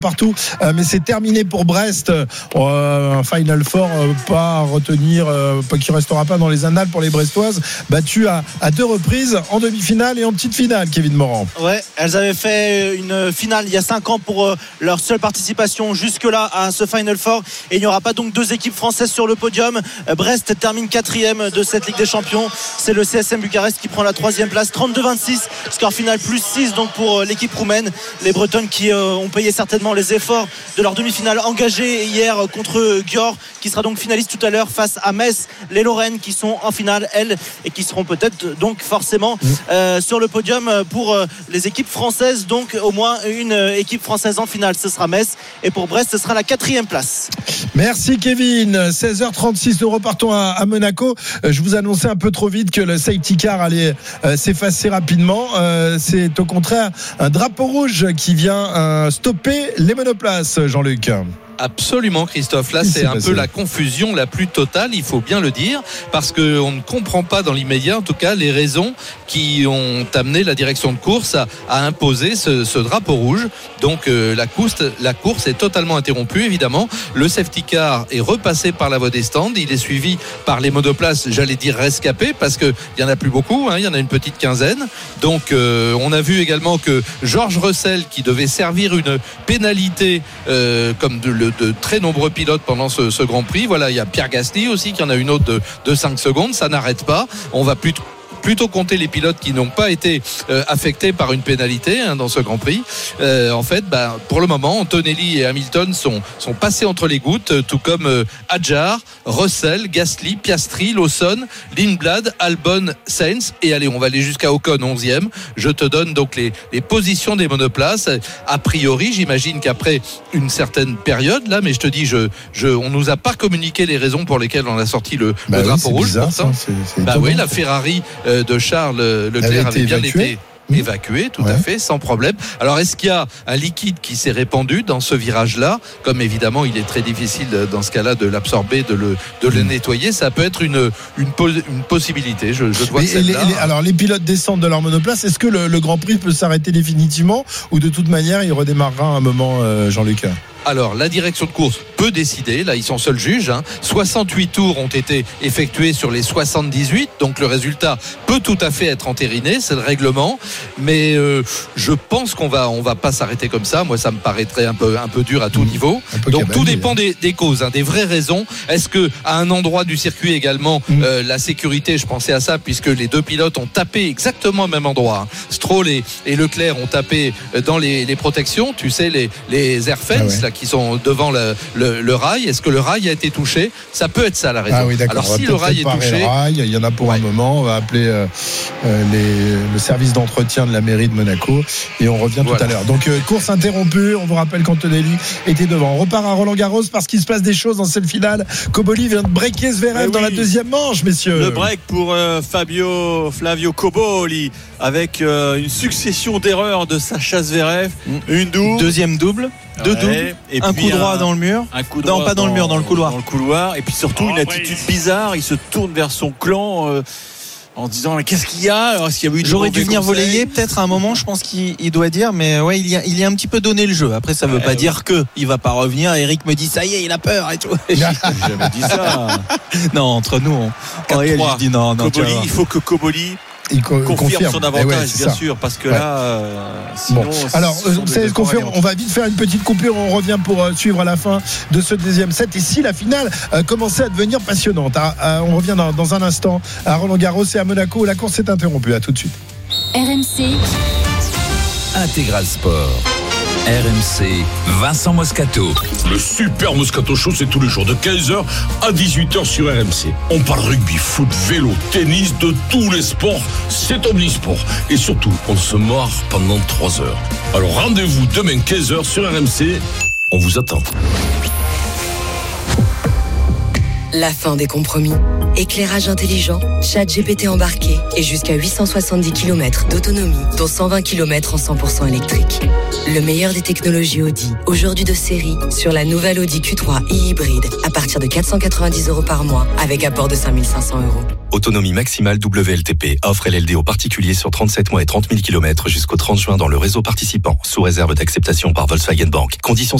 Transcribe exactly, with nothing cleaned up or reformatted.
partout, euh, mais c'est terminé pour Brest. Euh, un Final Four euh, pas à retenir, euh, pas, qui restera pas dans les annales pour les Brestoises, battues à, à deux reprises en demi-finale et en petite finale. Kevin Morand. Ouais, elles avaient fait une finale il y a cinq ans pour euh, leur seule participation jusque-là à ce Final Four, et il n'y aura pas donc deux équipes françaises sur le podium. euh, Brest termine quatrième de cette Ligue des Champions. C'est le C S M Bucarest qui prend la troisième place, trente-deux vingt-six, score final plus six donc pour euh, l'équipe roumaine. Les Bretonnes qui euh, ont payé certainement les efforts de leur demi-finale engagée hier contre Győr, qui sera donc finaliste tout à l'heure face à Metz. Les Lorraines qui sont en finale, elles, et qui seront peut-être donc forcément euh, sur le podium pour euh, les équipes françaises. Donc au moins une euh, équipe française en finale, ce sera Metz, et pour Brest ce sera la quatrième place. Merci Kevin. seize heures trente-six, nous repartons à, à Monaco. euh, je vous annonçais un peu trop vite que le safety car allait euh, s'effacer rapidement. euh, c'est au contraire un drapeau rouge qui vient euh, stopper les monoplaces, Jean-Luc. Absolument, Christophe. Là, c'est un peu la confusion la plus totale, il faut bien le dire, parce qu'on ne comprend pas dans l'immédiat, en tout cas, les raisons qui ont amené la direction de course à, à imposer ce, ce drapeau rouge. Donc, euh, la, course, la course est totalement interrompue, évidemment. Le safety car est repassé par la voie des stands. Il est suivi par les monoplaces, j'allais dire rescapés, parce qu'il n'y en a plus beaucoup, hein, il y en a une petite quinzaine. Donc, euh, on a vu également que George Russell, qui devait servir une pénalité, euh, comme de, le de très nombreux pilotes pendant ce, ce Grand Prix. Voilà, il y a Pierre Gasly aussi qui en a une autre de, de cinq secondes. Ça n'arrête pas. On va plutôt plutôt compter les pilotes qui n'ont pas été euh, affectés par une pénalité hein, dans ce Grand Prix. Euh, en fait, bah, pour le moment, Antonelli et Hamilton sont, sont passés entre les gouttes, tout comme euh, Hadjar, Russell, Gasly, Piastri, Lawson, Lindblad, Albon, Sainz. Et allez, on va aller jusqu'à Ocon, onzième. Je te donne donc les, les positions des monoplaces. A priori, j'imagine qu'après une certaine période, là, mais je te dis, je, je, on ne nous a pas communiqué les raisons pour lesquelles on a sorti le, bah le oui, drapeau rouge. Bizarre, pourtant. ça, c'est, c'est bah oui, la Ferrari de Charles Leclerc avait bien été évacué, tout ouais. à fait, sans problème. Alors, est-ce qu'il y a un liquide qui s'est répandu dans ce virage-là? Comme évidemment, il est très difficile dans ce cas-là de l'absorber, de le, de le nettoyer. Ça peut être une, une, une possibilité. Je, je dois les, les, les, alors, les pilotes descendent de leur monoplace. Est-ce que le, le Grand Prix peut s'arrêter définitivement, ou de toute manière, il redémarrera à un moment, euh, Jean-Luc? Alors, la direction de course peut décider. Là, ils sont seuls juges. Hein. soixante-huit tours ont été effectués sur les soixante-dix-huit. Donc, le résultat peut tout à fait être entériné. C'est le règlement. Mais euh, je pense qu'on va, on va pas s'arrêter comme ça. Moi, ça me paraîtrait un peu, un peu dur à tout mmh. niveau. Donc, cabané, tout dépend des, des causes, hein, des vraies raisons. Est-ce que à un endroit du circuit également, mmh. euh, la sécurité, je pensais à ça, puisque les deux pilotes ont tapé exactement au même endroit. Hein. Stroll et, et Leclerc ont tapé dans les, les protections. Tu sais, les, les air fence, ah ouais. là, qui sont devant le, le, le rail. Est-ce que le rail a été touché? Ça peut être ça la raison. Ah oui, d'accord. Alors si le rail est touché, le rail, il y en a pour ouais. un moment. On va appeler euh, euh, les, le service d'entretien de la mairie de Monaco et on revient voilà. tout à l'heure. Donc euh, course interrompue. On vous rappelle qu'Antonelli était devant. On repart à Roland-Garros parce qu'il se passe des choses dans cette finale. Cobolli vient de breaker Zverev oui. dans la deuxième manche, messieurs. Le break pour euh, Fabio Flavio Cobolli avec euh, une succession d'erreurs de Sacha Zverev. Mmh. Une double, deuxième double. Deux doubles, et un coup droit un, dans le mur. Un coup droit non, pas dans, dans le mur, dans le couloir. Dans le couloir, et puis surtout oh, une attitude oui. bizarre. Il se tourne vers son clan euh, en disant mais qu'est-ce qu'il y a? Alors, est-ce qu'il y a eu J'aurais dû venir voler peut-être à un moment. Je pense qu'il il doit dire, mais ouais, il y a, il y a un petit peu donné le jeu. Après, ça veut ouais, pas ouais. dire que il va pas revenir. Eric me dit ça y est, il a peur et tout. J'ai jamais dit ça. Non, entre nous, on. quatre trois. Je dis non, non. Cobolli, il faut que Cobolli il co- confirme, confirme son avantage, ouais, bien ça. sûr, parce que ouais. là, euh, sinon, bon. Alors, c'est confirme. On va vite faire une petite coupure. On revient pour euh, suivre la fin de ce deuxième set. Et si la finale euh, commençait à devenir passionnante, ah, ah, on revient dans, dans un instant à Roland-Garros et à Monaco où la course est interrompue. À tout de suite. R M C Intégral Sport. R M C, Vincent Moscato. Le super Moscato Show, c'est tous les jours de quinze heures à dix-huit heures sur R M C. On parle rugby, foot, vélo, tennis, de tous les sports. C'est omnisport. Et surtout, on se marre pendant trois heures. Alors rendez-vous demain quinze heures sur R M C. On vous attend. la fin des compromis. Éclairage intelligent, chat G P T embarqué et jusqu'à huit cent soixante-dix kilomètres d'autonomie, dont cent vingt kilomètres en cent pour cent électrique. Le meilleur des technologies Audi, aujourd'hui de série, sur la nouvelle Audi Q trois e-hybride, à partir de quatre cent quatre-vingt-dix euros par mois, avec apport de cinq mille cinq cents euros. Autonomie maximale W L T P. Offre L L D aux particuliers sur trente-sept mois et trente mille kilomètres jusqu'au trente juin dans le réseau participant, sous réserve d'acceptation par Volkswagen Bank. Conditions